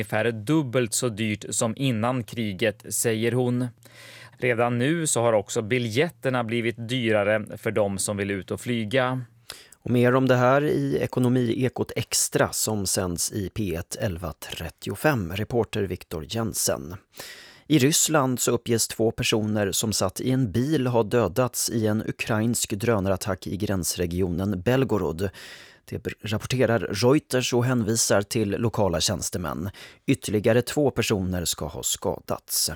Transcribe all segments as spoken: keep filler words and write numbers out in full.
ungefär dubbelt så dyrt som innan kriget, säger hon. Redan nu så har också biljetterna blivit dyrare för de som vill ut och flyga. Och mer om det här i Ekonomiekot Extra som sänds i P ett elva trettiofem, reporter Viktor Jensen. I Ryssland så uppges två personer som satt i en bil ha dödats i en ukrainsk drönarattack i gränsregionen Belgorod. Det rapporterar Reuters och hänvisar till lokala tjänstemän. Ytterligare två personer ska ha skadats.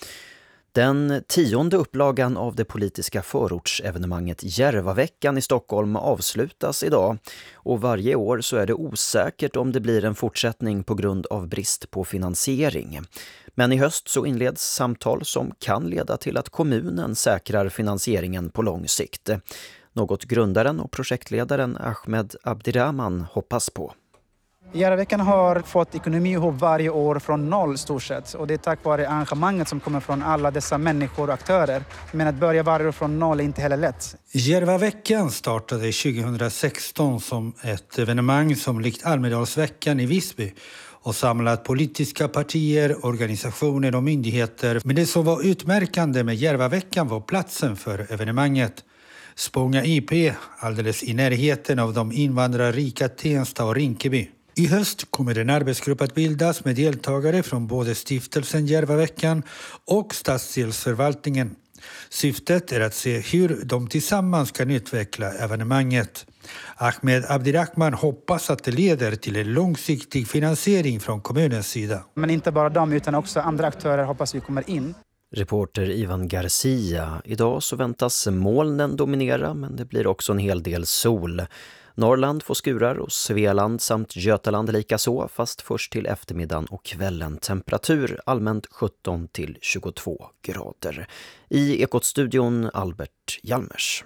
Den tionde upplagan av det politiska förortsevenemanget Järvaveckan i Stockholm avslutas idag. Och varje år så är det osäkert om det blir en fortsättning på grund av brist på finansiering. Men i höst så inleds samtal som kan leda till att kommunen säkrar finansieringen på lång sikt. Något grundaren och projektledaren Ahmed Abdirahman hoppas på. Järvaveckan har fått ekonomi ihop varje år från noll stort sett. Och det är tack vare engagemanget som kommer från alla dessa människor och aktörer. Men att börja varje år från noll är inte heller lätt. Järvaveckan startade tjugohundrasexton som ett evenemang som likt Almedalsveckan i Visby och samlat politiska partier, organisationer och myndigheter. Men det som var utmärkande med Järvaveckan var platsen för evenemanget. Spånga I P, alldeles i närheten av de invandrarrika Tensta och Rinkeby. I höst kommer en arbetsgrupp att bildas med deltagare från både stiftelsen Järvaveckan och stadsdelsförvaltningen. Syftet är att se hur de tillsammans kan utveckla evenemanget. Ahmed Abdirahman hoppas att det leder till en långsiktig finansiering från kommunens sida. Men inte bara de utan också andra aktörer hoppas vi kommer in. Reporter Ivan Garcia. Idag så väntas molnen dominera men det blir också en hel del sol. Norrland får skurar och Svealand samt Götaland lika så, fast först till eftermiddagen och kvällen. Temperatur allmänt sjutton till tjugotvå grader. I Ekot-studion Albert Hjalmers.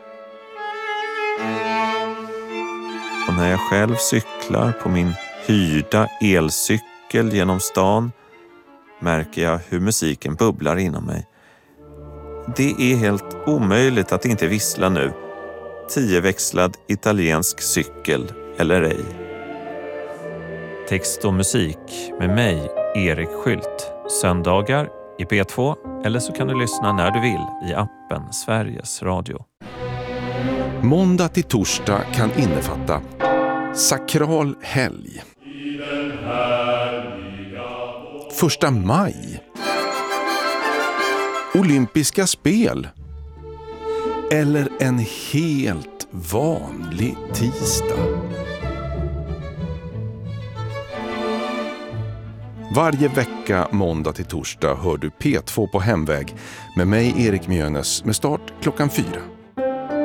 Och när jag själv cyklar på min hyrda elcykel genom stan märker jag hur musiken bubblar inom mig. Det är helt omöjligt att inte vissla nu. Tioväxlad italiensk cykel eller ej. Text och musik med mig, Erik Skylt. Söndagar i P två eller så kan du lyssna när du vill i appen Sveriges Radio. Måndag till torsdag kan innefatta sakral helg. Första maj. Olympiska spel. Eller en helt vanlig tisdag. Varje vecka måndag till torsdag hör du P två på hemväg med mig Erik Mjönes med start klockan fyra.